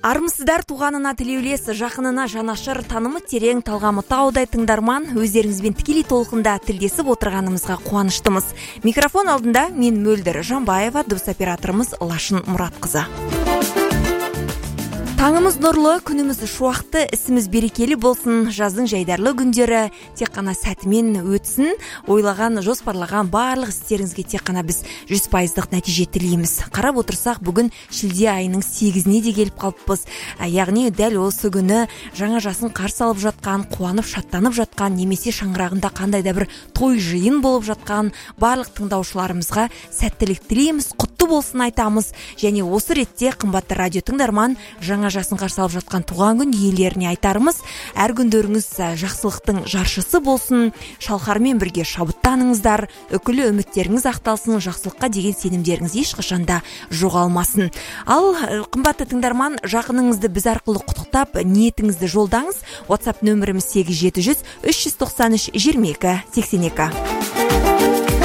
Армысыздар, туғанына тілеулес, жақынына жанашыр, танымы терең, талғамы таудай тыңдарман, өздеріңізбен тікелей толқында тілдесіп отырғанымызға қуаныштымыз. Микрофон алдында мен Мөлдір Жанбаева, дыбыс операторымыз Лашын Мұратқызы. Таңымыз нұрлы, күніміз шуақты, ісіміз берекелі болсын, жаздың жайдарлы күндері тек қана сәтімен өтсін, ойлаған, жоспарлаған барлық істеріңізге тек қана біз 100% нәтиже тілейміз. Қарап отырсақ, бүгін шілде айының 8-іне де келіп қалыппыз. Яғни дәл осы күні жаңа жасын қарсы алып жатқан, қуанып, шаттанып жатқан, немесе шаңырағында қандай да бір той жиын болып жатқан барлық тыңдаушыларымызға сәттілік тілейміз, құтты болсын айтамыз. Және осы ретте қымбатты радио тыңдарман, жаңа жасын қарсы алып жатқан туған күн иелеріне айтарымыз: әр күндеріңіз жақсылықтың жаршысы болсын, шалқармен бірге шабыттаныңыздар, үкілі үміттеріңіз ақталсын, жақсылыққа деген сенімдеріңіз ешқашанда жоғалмасын. Ал қымбатты тыңдарман, жақыныңызды біз арқылы құттықтап, ниетіңізді жолдаңыз. WhatsApp нөміріміз 800 393 22 82.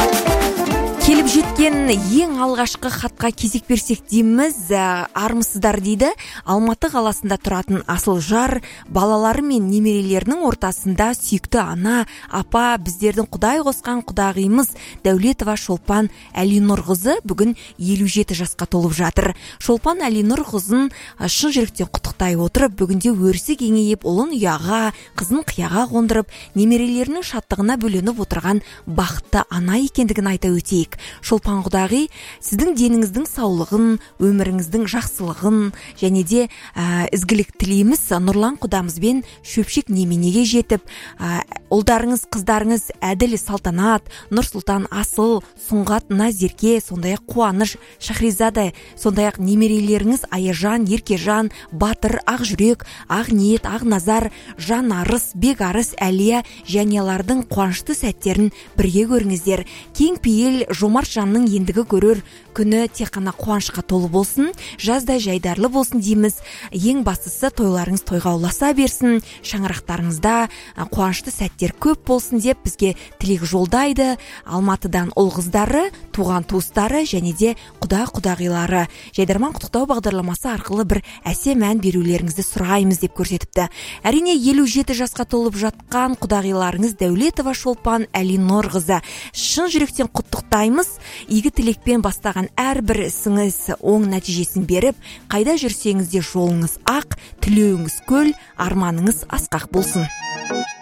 Келіп жеткен ең алғашқы хатқа кезек берсек дейміз. Армысыздар дейді. Алматы қаласында тұратын асыл жар, балалары мен немерелерінің ортасында сүйікті ана, апа, біздердің құдай қосқан құдағимыз Дәулетова Шолпан Әлинұрқызы бүгін 57 жасқа толып жатыр. Шолпан Әлинұрқызын шын жүректен құттықтай отырып, бүгінде өрісі кеңейіп, ұлын ұяға, қызын қияға қондырып, немерелерінің шаттығына бөленіп отырған бақытты ана екендігін айта өтейік. Шолпан құдағи, сіздің деніңіздің саулығын, өміріңіздің жақсылығын және де ізгілік тілейміз. Нұрлан құдамызбен шөпшек неменеге жетіп, ұлдарыңыз, қыздарыңыз Әділ, Салтанат, Нұрсұлтан, Асыл, Сұңғат, Назерке, сондай-ақ Қуаныш, Шахризада, сондай-ақ немерелеріңіз Аяжан, Еркежан, Батыр, Ақжүрек, Ақниет, Ақназар, Жанарыс, Бегарыс, Әлия жәнелардың қуанышты сәттерін бірге көріңіздер. Кең пейіл, жомарт жанның ендігі көрер күні тек қана қуанышқа толы болсын, жаздай жайдарлы болсын дейміз. Ең бастысы, тойларыңыз тойға ұласа берсін, шаңырақтарыңызда қуанышты сәттер көп болсын деп бізге тілек жолдайды Алматыдан ұл қыздары, туған туыстары және де құда-құдағилары. Жайдарман құттықтау бағдарламасы арқылы бір әсем ән берулеріңізді сұраймыз деп көрсетіпті. Әрине 57 жасқа толып жатқан құдағиларыңыз Дәулетова Шолпан Әлинұрқызы, шын жүректен құттықтаймыз. Игі тілекпен бастаған әрбір ісіңіз оң нәтижесін беріп, қайда жүрсеңіз де жолыңыз ақ, тілеуіңіз көл, арманыңыз асқақ болсын.